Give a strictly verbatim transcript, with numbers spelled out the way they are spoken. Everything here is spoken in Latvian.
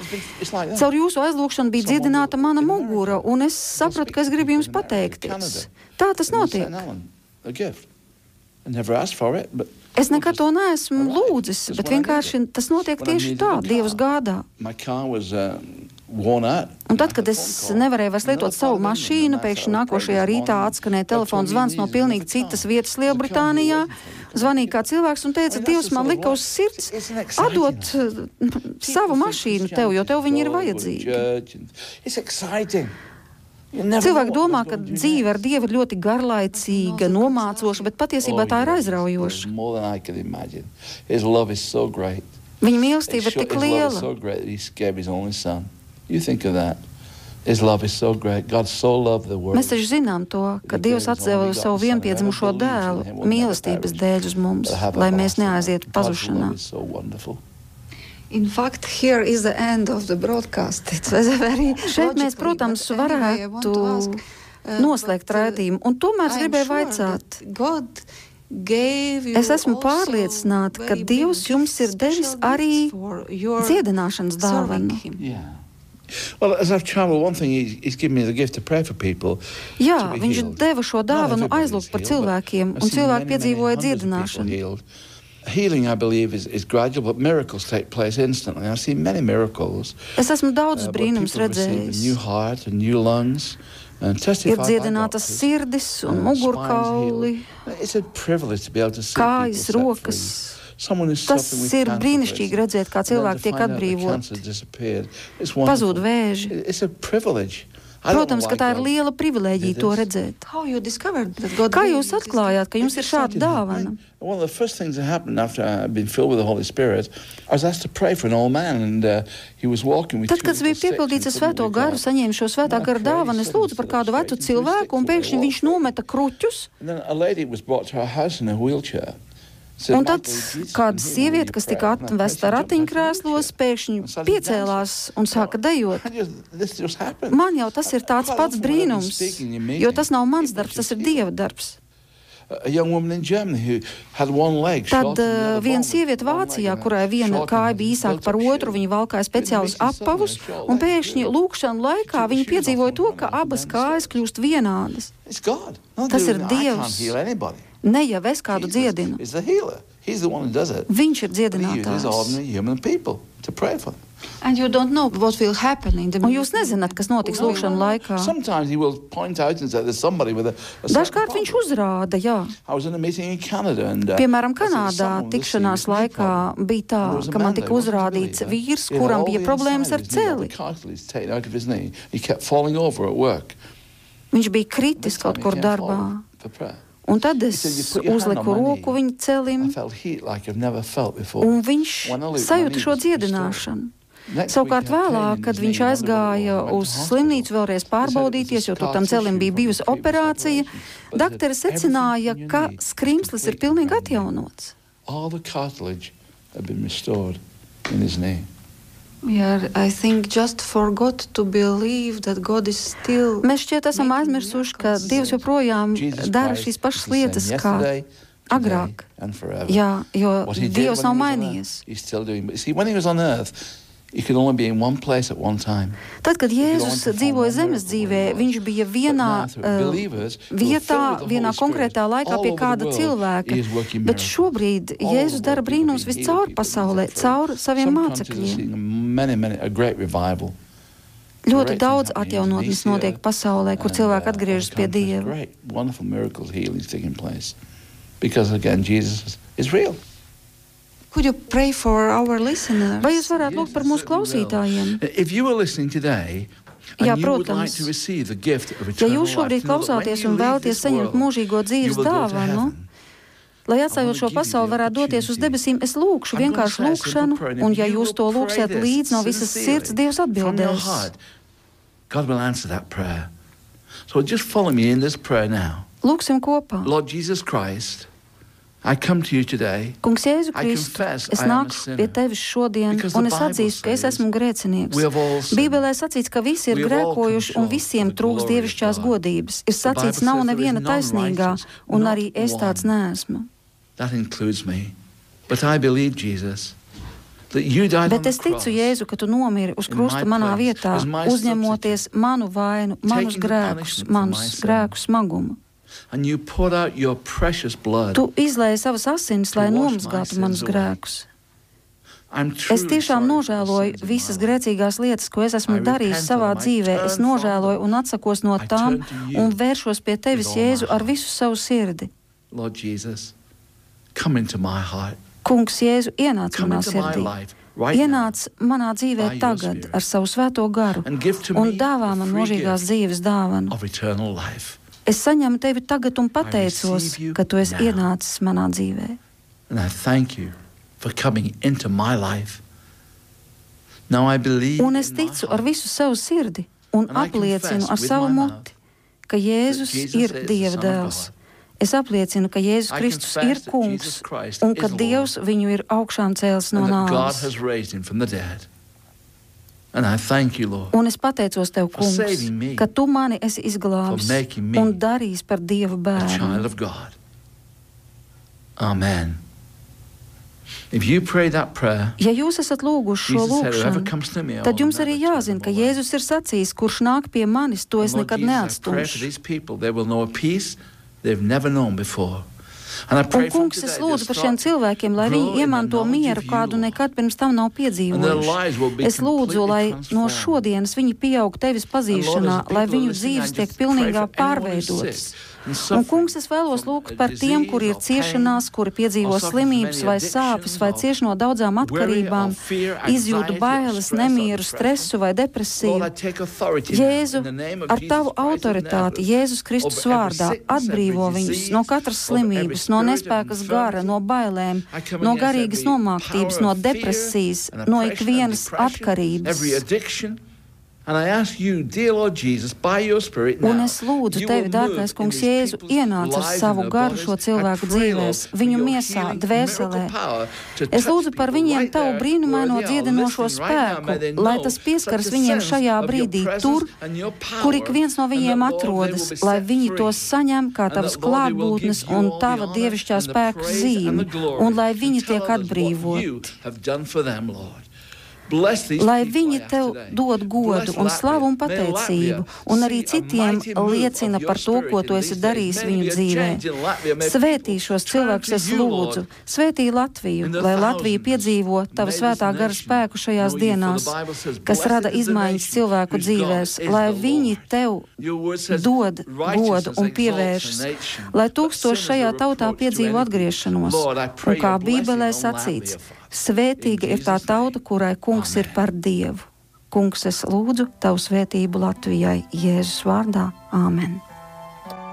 Caur jūsu aizlūgšanu bija dziedināta mana mugura, un es sapratu, ka es gribu jums pateikties. Tā tas notiek. Es nekad to neesmu lūdzis, bet vienkārši tas notiek tieši tā, Dievs gādā. Un tad, kad es nevarēju vairs lietot savu mašīnu, pēkšņi nākošajā rītā atskanēja telefona zvans no pilnīgi citas vietas Lielbritānijā. Zvanīja kā cilvēks un teica, Dievs man lika uz sirds atdot savu mašīnu tev, jo tev viņa ir vajadzīga. Cilvēki domā, ka dzīve ar Dievu ir ļoti garlaicīga, nomācoša, bet patiesībā tā ir aizraujoša. Viņa mīlestība ir tik liela. You think of that. His love is so great. God so loved the world. Mēs taču zinām to, ka Dievs atdeva savu vienpiedzimušo dēlu mīlestības dēļ uz mums, lai mēs neaizietu pazušanā. In fact, here is the end of the broadcast. It's very Šeit mēs, protams, varētu noslēgt raidījumu, un tomēr es gribēju vaicāt. Es esmu pārliecināta, ka Dievs jums ir devis arī dziedināšanas dāvanu. Well, as I've traveled, one thing he's, he's given me the gift to pray for people. Jā, viņš deva šo dāvanu aizlūgt par cilvēkiem, un cilvēki piedzīvoja dziedināšanu. Healing, I believe, is, is gradual, but miracles take place instantly. I've seen many miracles. Es esmu daudzus brīnumus redzējis. New heart and new lungs. Ir dziedinātas sirdis un mugurkauli, kājas, rokas. Tas ir brīnišķīgi redzēt, kā cilvēki tiek atbrīvoti. Pazūd vēži. Protams, ka tā ir liela privilēģija to redzēt. Kā jūs atklājāt, ka jums ir šāda dāvana? Tad, kad es biju piepildīts ar Svēto garu, saņēmu šo Svētā gara dāvanu, es lūdzu par kādu vecu cilvēku, un pēkšņi viņš nometa kruķus. Un tad kāda sieviete, kas tika atvesta ratiņkrēslos, pēkšņi piecēlās un sāka dejot. Man jau tas ir tāds pats brīnums, jo tas nav mans darbs, tas ir Dieva darbs. Tad uh, viena sieviete Vācijā, kurai viena kāja bija īsāka par otru, viņa valkāja speciālus apavus, un pēkšņi lūkšanu laikā viņa piedzīvoja to, ka abas kājas kļūst vienādas. Tas ir Dievs. Ne jau es kādu dziedinu. Viņš ir dziedinātājs. And you don't know what will happen in the Un jūs nezināt, kas notiks lūkšanu laikā. Dažkārt viņš uzrāda, jā. Piemēram, Kanādā tikšanās laikā bija tā, ka man tika uzrādīts vīrs, kuram bija problēmas ar celi. Viņš bija kritis kaut kur darbā. Un tad es uzliku roku viņa celim, un viņš sajūta šo dziedināšanu. Savukārt vēlāk, kad viņš aizgāja uz slimnīcu vēlreiz pārbaudīties, jo tur tam celim bija bijusi operācija, doktori secināja, ka skrimslis ir pilnīgi atjaunots. Yeah, I think just forgot to believe that God is still. Mēs šķiet esam aizmirsuši, ka Dievs joprojām dara šīs pašas lietas kā agrāk. Jā, jo Dievs nav mainījies. Tad, kad Jēzus dzīvoja zemes dzīvē, viņš bija vienā uh, vietā, vienā konkrētā laikā pie kāda cilvēka, bet šobrīd Jēzus dara brīnums viscaur pasaulē, caur saviem mācekļiem. Ļoti daudz atjaunotnes notiek pasaulē, kur cilvēki atgriežas pie Dieva. Could you pray for our listeners? Vai jūs varētu lūgt par mūsu klausītājiem? Jā, protams. Ja jūs šobrīd klausāties un vēlaties saņemt mūžīgo dzīves dāvanu, lai atstājot šo pasauli varētu doties uz debesīm, es lūkšu vienkārši lūkšanu, un ja jūs to lūksiet līdz no visas sirds, Dievs atbildēs. Lūksim kopā. Lord Jesus Christ, I come to you today. Kungs Jēzu Kristu, es nāku pie tevis šodien, un es atzīstu, ka es esmu grēcinieks. Bībelē sacīts, ka visi ir grēkojuši un visiem trūks dievišķās godības. Ir sacīts, nav neviena taisnīgā, un arī es tāds neesmu. That includes me. But I believe, Jesus, Bet es ticu, Jēzu, ka tu nomiri uz krusta manā vietā, uzņemoties manu vainu, manus grēkus, manus grēku smagumu. Tu izlēji savas asinis, lai nomazgātu manus grēkus. Es tiešām nožēloju visas grēcīgās lietas, ko es esmu darījis savā dzīvē. Es nožēloju un atsakos no tām un vēršos pie tevis, Jēzu, ar visu savu sirdi. Kungs, Jēzu, ienāc manā sirdī. Ienāc manā dzīvē tagad ar savu svēto garu un dāvā man mūžīgās dzīves dāvanu. Es saņemu tevi tagad un pateicos, ka tu esi ienācis manā dzīvē. Un es ticu ar visu savu sirdi un apliecinu ar savu muti, ka Jēzus ir Dieva dēls. Es apliecinu, ka Jēzus Kristus ir kungs un ka Dievs viņu ir augšām cēlis no nāves. Un es pateicos tev, kungs, ka tu mani esi izglābis un darījis par Dieva bērnu. Amen. Ja jūs esat lūguši šo lūgšanu, tad jums arī jāzina, ka Jēzus ir sacījis, kurš nāk pie manis, to es nekad neatstumšu. Un, kungs, es lūdzu par šiem cilvēkiem, lai viņi iemanto mieru, kādu nekad pirms tam nav piedzīvojuši. Es lūdzu, lai no šodienas viņi pieaug tevis pazīšanā, lai viņu dzīves tiek pilnīgā pārveidotas. Un, kungs, es vēlos lūgt par tiem, kuri ir ciešanās, kuri piedzīvo slimības vai sāpes, vai cieš no daudzām atkarībām, izjūtu bailes, nemieru, stresu vai depresiju. Jēzu, ar tavu autoritāti, Jēzus Kristus vārdā, atbrīvo viņus no katras slimības, no nespēkas gara, no bailēm, no garīgas nomāktības, no depresijas, no ikvienas atkarības. Un es lūdzu tevi, dārgais kungs Jēzu, ienāc ar savu garu šo cilvēku dzīvēs, viņu miesā, dvēselē. Es lūdzu par viņiem tavu brīnumaino dziedinošo spēku, lai tas pieskaras viņiem šajā brīdī tur, kur ik viens no viņiem atrodas, lai viņi tos saņem kā tavas klātbūtnes un tava dievišķā spēka zīme, un lai viņi tiek atbrīvoti. Lai viņi tev dod godu un slavu un pateicību, un arī citiem liecina par to, ko tu esi darījis viņu dzīvē. Svētī šos cilvēkus es lūdzu, svētī Latviju, lai Latvija piedzīvo tava svētā gara spēku šajās dienās, kas rada izmaiņas cilvēku dzīvēs, lai viņi tev dod godu un pievēršas, lai tūkstoši šajā tautā piedzīvo atgriešanos, un kā Bībelē sacīts, svētīga ir tā tauta, kurai kungs ir par Dievu. Kungs, es lūdzu tavu svētību Latvijai Jēzus vārdā. Āmen.